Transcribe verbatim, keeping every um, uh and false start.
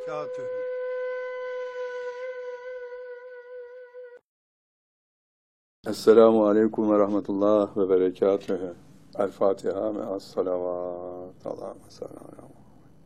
وبركاته. Esselamu Aleyküm ve Rahmetullah ve Berekatühü. El Fatiha ve Es-Salavat. Allahümme salli ala